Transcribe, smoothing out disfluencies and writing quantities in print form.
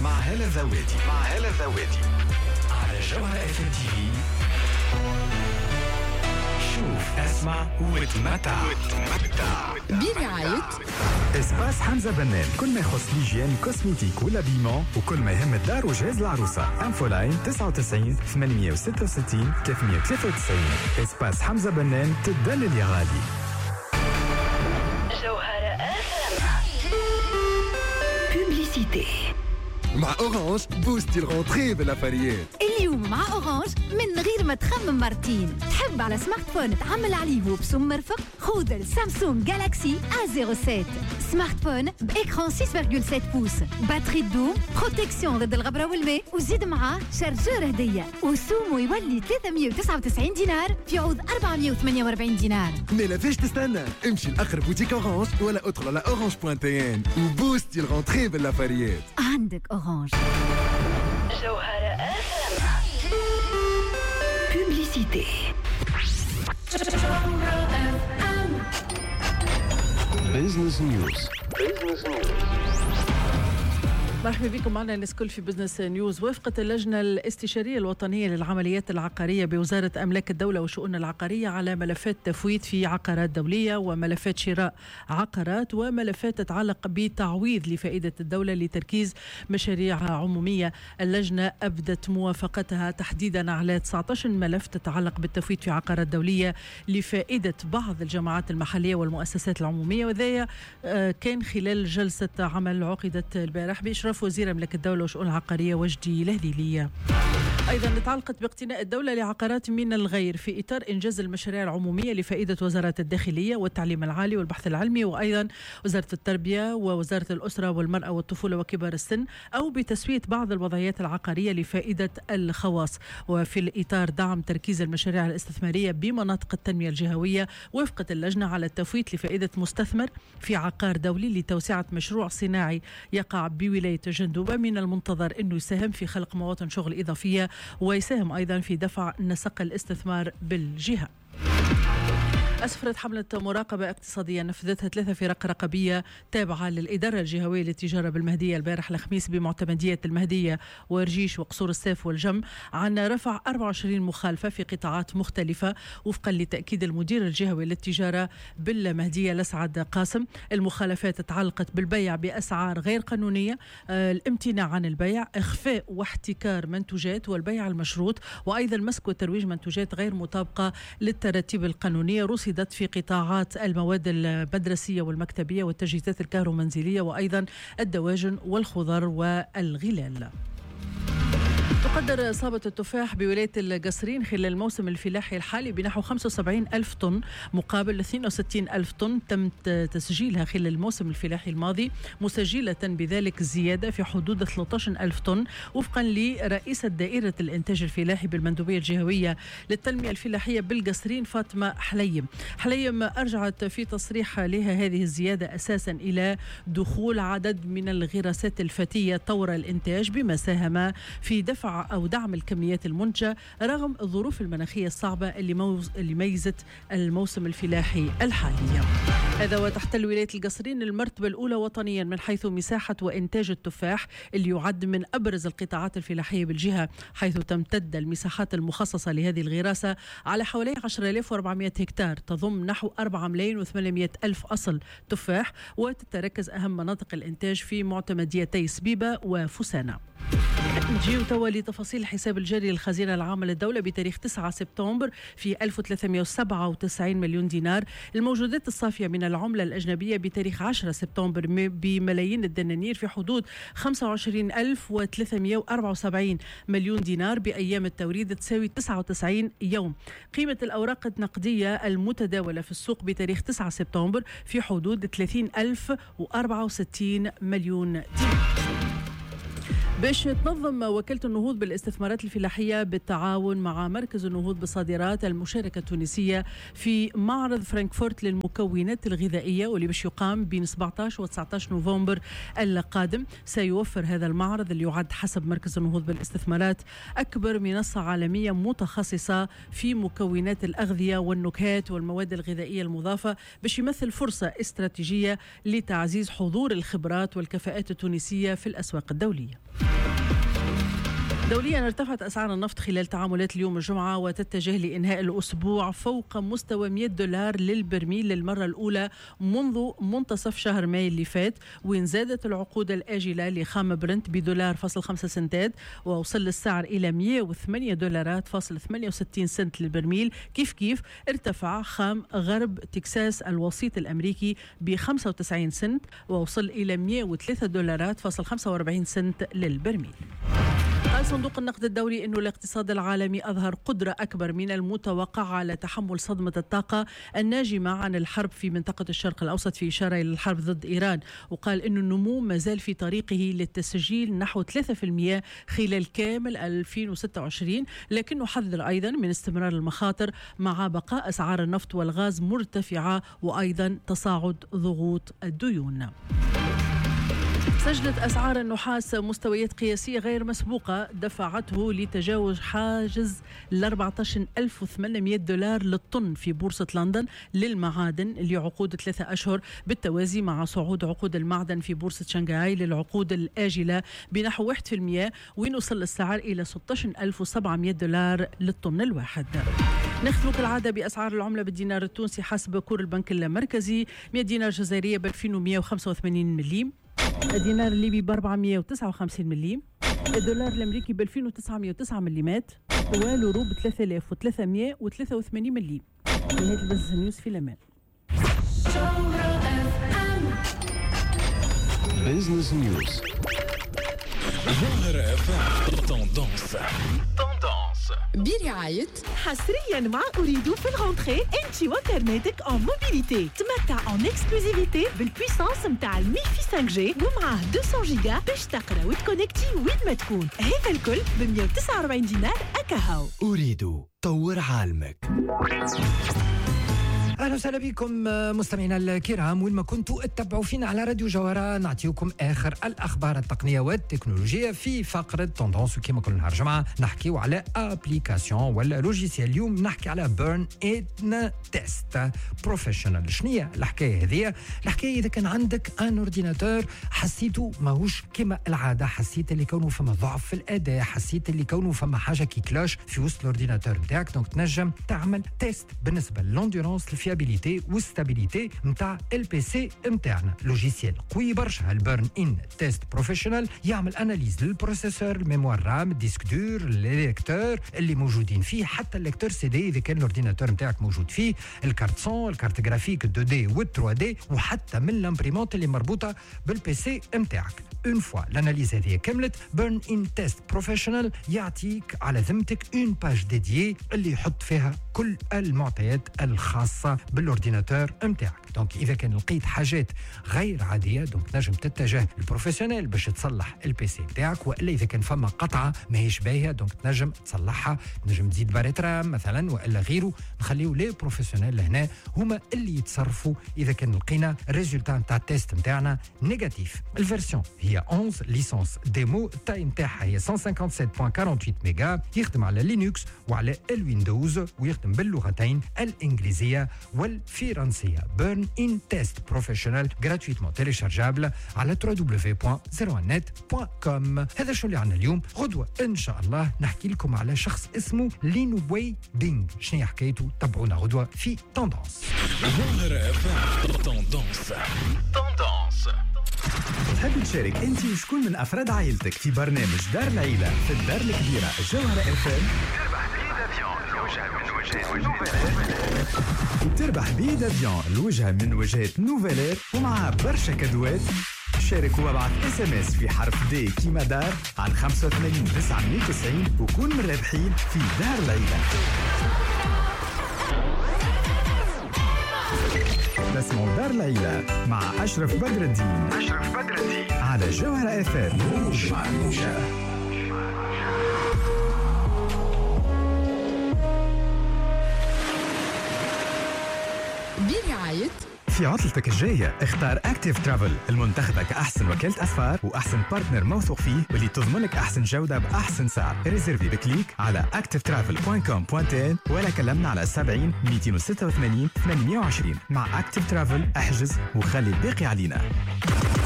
مع هالة الذواتي على جوهرة FM TV. شوف اسمع وتمتع برعاية اسباس حمزة بنان، كل ما يخص ليجيان كوسميتيك ولا بيمون وكل ما يهم الدار وجهاز العروسة. انفولاين 99 866 393. اسباس حمزة بنان، تدلل يا غالي. جوهرة بوبليسيتي. مع أورانج بوستي الغونتري بالأفريات. اليوم مع أورانج من غير ما تخمم مرتين. تحب على سمارت فون تعمل عليه وبسوم مرفق؟ خذ السامسونج جالاكسي A07. سمارت فون بإكران 6.7 بوس، باتري دوم، بروتكسيون ضد الغبرة والماء، وزيد معاه شارجور هدية، وسومو يولي 399 دينار في عوض 448 دينار. ما لافاش تستنى، امشي لأقرب بوتيك أورانج ولا ادخل على orange.tn وبوستي الغونتري بالأفريات. عندك أورانج. جوهرة بوبليسيتي. بيزنس نيوز. مرحبا بكم معنا الناس كل في بزنس نيوز. وافقت اللجنة الاستشارية الوطنية للعمليات العقارية بوزارة أملاك الدولة والشؤون العقارية على ملفات تفويض في عقارات دولية وملفات شراء عقارات وملفات تتعلق بتعويض لفائدة الدولة لتركيز مشاريع عمومية. اللجنة أبدت موافقتها تحديدا على 19 ملف تتعلق بالتفويض في عقارات دولية لفائدة بعض الجماعات المحلية والمؤسسات العمومية، وذا كان خلال جلسة عمل عقدت البارح بإشراف وزير أملاك الدولة والشؤون العقارية وجدي لهليلية. أيضا تعلقت باقتناء الدولة لعقارات من الغير في إطار إنجاز المشاريع العمومية لفائدة وزارة الداخلية والتعليم العالي والبحث العلمي، وأيضا وزارة التربية ووزارة الأسرة والمرأة والطفولة وكبار السن، أو بتسوية بعض الوضعيات العقارية لفائدة الخواص. وفي الإطار دعم تركيز المشاريع الاستثمارية بمناطق التنمية الجهوية، وافقت اللجنة على التفويت لفائدة مستثمر في عقار دولي لتوسعة مشروع صناعي يقع بولاية جندوبة. من المنتظر أنه يساهم في خلق مواطن شغل إضافية ويساهم أيضا في دفع نسق الاستثمار بالجهة. أسفرت حملة مراقبة اقتصادية نفذتها 3 فرق رقابية تابعة للإدارة الجهوية للتجارة بالمهدية البارح الخميس بمعتمدية المهدية ورجيش وقصور السيف والجم عن رفع 24 مخالفة في قطاعات مختلفة وفقا لتأكيد المدير الجهوي للتجارة بالمهدية لسعد قاسم. المخالفات تعلقت بالبيع بأسعار غير قانونية، الامتناع عن البيع، إخفاء واحتكار منتوجات والبيع المشروط، وأيضا مسك وترويج منتوجات غير مطابقة للتراتيب القانونية. رصدت في قطاعات المواد المدرسية والمكتبية والتجهيزات الكهرومنزلية وأيضا الدواجن والخضر والغلال. تقدر إصابة التفاح بولاية القصرين خلال الموسم الفلاحي الحالي بنحو 75 ألف طن مقابل 62 ألف طن تم تسجيلها خلال الموسم الفلاحي الماضي، مسجلة بذلك زيادة في حدود 13 ألف طن وفقا لرئيسة دائرة الإنتاج الفلاحي بالمندوبية الجهوية للتنمية الفلاحية بالقصرين فاطمة حليم أرجعت في تصريح لها هذه الزيادة أساسا إلى دخول عدد من الغراسات الفتية طور الإنتاج بما ساهم في دفع أو دعم الكميات المنتجة رغم الظروف المناخية الصعبة اللي ميزت الموسم الفلاحي الحالي. هذا وتحتل ولاية القصرين المرتبة الأولى وطنيا من حيث مساحة وإنتاج التفاح اللي يعد من أبرز القطاعات الفلاحية بالجهة، حيث تمتد المساحات المخصصة لهذه الغراسة على حوالي 10,400 هكتار تضم نحو 4,800,000 أصل تفاح، وتتركز أهم مناطق الإنتاج في معتمديتي سبيبة وفسانة. نجيو توا لتفاصيل الحساب الجاري للخزينة العامة للدولة بتاريخ 9 سبتمبر في 1397 مليون دينار. الموجودات الصافية من العملة الأجنبية بتاريخ 10 سبتمبر بملايين الدنانير في حدود 25,374 مليون دينار بأيام التوريد تساوي 99 يوم. قيمة الأوراق النقدية المتداولة في السوق بتاريخ 9 سبتمبر في حدود 30,064 مليون دينار. باش تنظم وكالة النهوض بالاستثمارات الفلاحية بالتعاون مع مركز النهوض بالصادرات المشاركة التونسية في معرض فرانكفورت للمكونات الغذائية واللي باش يقام بين 17 و 19 نوفمبر القادم. سيوفر هذا المعرض اللي يعد حسب مركز النهوض بالاستثمارات أكبر منصة عالمية متخصصة في مكونات الأغذية والنكهات والمواد الغذائية المضافة، باش يمثل فرصة استراتيجية لتعزيز حضور الخبرات والكفاءات التونسية في الأسواق الدولية. دوليا ارتفعت أسعار النفط خلال تعاملات اليوم الجمعة وتتجه لإنهاء الأسبوع فوق مستوى $100 للبرميل للمرة الأولى منذ منتصف شهر ماي اللي فات، وين زادت العقود الآجلة لخام برنت $1.5 ووصل السعر إلى $108.68 للبرميل. كيف ارتفع خام غرب تكساس الوسيط الأمريكي ب$95 ووصل إلى $103.45 للبرميل. قال صندوق النقد الدولي أنه الاقتصاد العالمي أظهر قدرة أكبر من المتوقع على تحمل صدمة الطاقة الناجمة عن الحرب في منطقة الشرق الأوسط، في إشارة إلى الحرب ضد إيران. وقال أن النمو مازال في طريقه للتسجيل نحو 3% خلال كامل 2026، لكنه حذر أيضا من استمرار المخاطر مع بقاء أسعار النفط والغاز مرتفعة وأيضا تصاعد ضغوط الديون. سجلت أسعار النحاس مستويات قياسية غير مسبوقة دفعته لتجاوز حاجز $14,800 للطن في بورصة لندن للمعادن لعقود 3 أشهر، بالتوازي مع صعود عقود المعدن في بورصة شنغهاي للعقود الآجلة بنحو 1%، وين وصل السعر إلى $16,700 للطن الواحد. نختم كالعادة بأسعار العملة بالدينار التونسي حسب كور البنك المركزي: 100 دينار جزائرية ب2185 مليم، الدينار الليبي ب459 مليم، الدولار الأمريكي ب2909 مليمات، واليورو ب3383 مليم. نهاية البزنس نيوز في الأمان. بزنس نيوز. ظاهرة تندونس برعاية حصريا مع أريد في الغونتري انتي وانترنتك en موبيليتي. تمتع en اكسكلوزيفيتي بالبويسانس متاع الميفي 5G ومعاه 200 جيجا باش تقرا وتكونكتي وين ما تكون. هذا الكل ب149 دينار أكاهو. أريد طور عالمك. أهلا وسهلا بكم مستمعينا الكرام وين ما كنتوا اتبعوا فينا على راديو جوهرة. نعطيكم آخر الأخبار التقنية والتكنولوجية في فقرة توندونس، وكما كل نهار جمعة نحكيو على أبليكاسيون ولا لوجيسيال. اليوم نحكي على بيرن إن تيست بروفيشنال. شنية الحكاية هذه؟ الحكاية إذا كان عندك أن أورديناتور حسيته ماهوش كما العادة، حسيت اللي كونه فما ضعف في الأداء، حسيت اللي كونه فما حاجة كي كلاش في وسط الأورديناتور بتاعك، دونك تنجم تعمل تيست بالنسبة للونديرونس، الفيابيليتي والستابيليتي متاع البي سي متاعنا. لوجيسيال قوي برشا البيرن ان تيست بروفيشنال، يعمل اناليز للبروسيسور، الميموار رام، الديسك دور، الليكتور اللي موجودين فيه، حتى الليكتور سي دي اذا كان الاورديناتور متاعك موجود فيه، الكارت سون، الكارت جرافيك 2 دي وال 3 دي، وحتى من الامبريمونت اللي مربوطه بالبي سي متاعك. اون فوا الاناليز هذه كملت، بيرن ان تيست بروفيشنال يعطيك على ذمتك اون باج ديديي اللي يحط فيها كل المعطيات الخاصه بالاورديناتور متاعك. دونك اذا كان لقيت حاجات غير عاديه دونك نجم تتجه للبروفيسيونيل باش تصلح البي سي تاعك، والا اذا كان فما قطعه ماهيش باهيه دونك تنجم تصلحها، تنجم تزيد باريت رام مثلا والا غيره. نخليو لي بروفيسيونيل هنا هما اللي يتصرفوا اذا كان لقينا الريزولتا نتاع التيست نتاعنا نيجاتيف. الفيرسيون هي 11 ليسونس ديمو، التايم نتاعها هي 157.48 ميجا، يخدم على لينكس وعلى الويندوز ويخدم باللغتين الانجليزيه والفرنسيه. بيرن ان تيست بروفيشنال gratuitement téléchargeable على www.01net.com. هذا شو اللي عندنا اليوم. غدوه ان شاء الله نحكي لكم على شخص اسمه لين وي دينغ. شنو حكايته؟ تابعونا غدوه في توندونس. توندونس. تحب تشارك انت وشكون من افراد عائلتك في برنامج دار العيله في الدار الكبيره جوهرة FM؟ تربح بي دافيون لوجهة من وجهات نوفيلير ومعها برشا كادوات. شارك وابعث SMS في حرف دي كيما دار على 85 وكون من الرابحين في دار العيلة. اسمه دار العيلة مع أشرف بدر الدين على جوهرة FM. برعاية في عطلتك الجاية اختار أكتيف ترافل، المنتخبة كأحسن وكالة أسفار وأحسن بارتنر موثوق فيه واللي تضمنك أحسن جودة بأحسن سعر. ريزيرفي بكليك على activetravel.com.n ولا كلمنا على 70 286 820. مع أكتيف ترافل احجز وخلي الباقي علينا.